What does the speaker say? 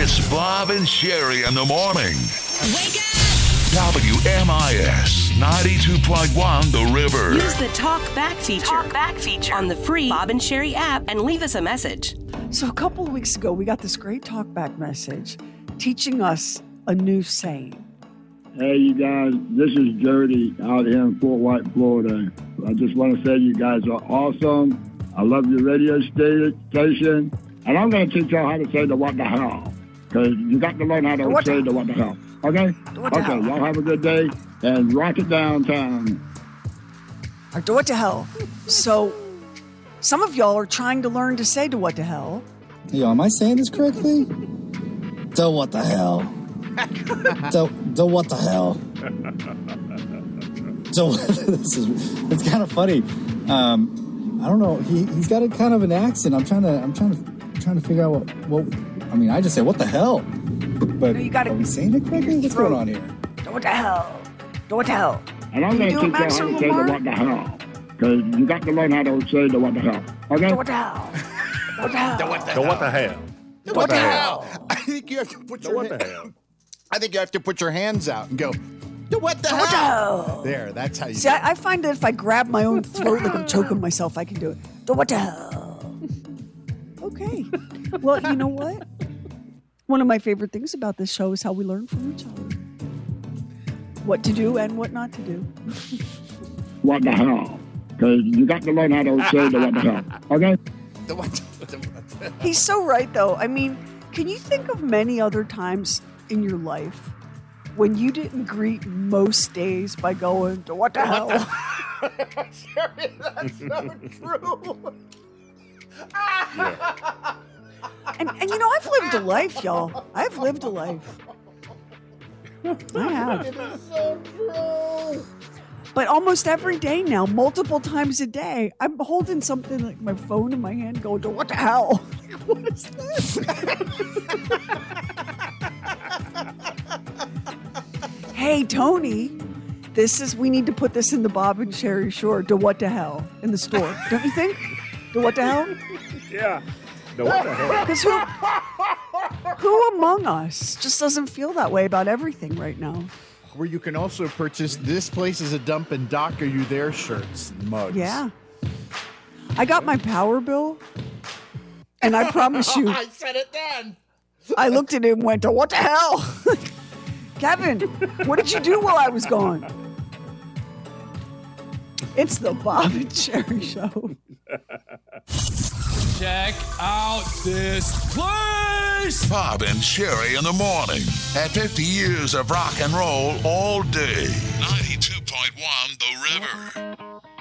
It's Bob and Sherry in the morning. Wake up! WMIS 92.1 The River. Use the Talk Back feature on the free Bob and Sherry app and leave us a message. So a couple of weeks ago, we got this great talkback message teaching us a new saying. Hey, you guys, this is Jody out here in Fort White, Florida. I just want to say you guys are awesome. I love your radio station. And I'm going to teach y'all how to say the what the hell. Because you got to learn how to say the what the hell. Okay? Okay, y'all have a good day and rock it downtown. Or to what the hell. So some of y'all are trying to learn to say to what the hell. Yo, am I saying this correctly? To what the hell? to what the hell? So it's kind of funny. I don't know. He's got a kind of an accent. I'm trying to figure out what. I mean, I just say what the hell. But you gotta, are we saying it correctly? What's going on here? What the hell? What the hell? And I'm going to teach y'all how to say the what the hell. Because you got to learn how to say the what the hell. Okay? What the hell? What the hell? What the hell? What the hell? I think you have to put your I think you have to put your hands out and go, what the hell? There, that's how you See, I find that if I grab my own throat like I'm choking myself, I can do it. What the hell? Okay. Well, you know what? One of my favorite things about this show is how we learn from each other. What to do and what not to do. What the hell? Because you got to learn how to say the what the hell. Okay? He's so right, though. I mean, can you think of many other times in your life when you didn't greet most days by going to what the hell? Sherry, that's so true. And you know, I've lived a life, y'all. I've lived a life. I have. It's so true. But almost every day now, multiple times a day, I'm holding something like my phone in my hand going to what the hell? What is this? Hey, Tony, we need to put this in the Bob and Sherry Shore, to what the hell, in the store. Don't you think? To what the hell? Yeah. To what the hell? Because who among us just doesn't feel that way about everything right now? Where you can also purchase This Place is a Dump and Doc Are You There shirts and mugs. Yeah. I got my power bill, and I promise you. I said it then. I looked at him and went, what the hell? Kevin, what did you do while I was gone? It's the Bob and Sherry Show. Check out this place! Bob and Sherry in the morning. At 50 years of rock and roll all day. 92.1 The River.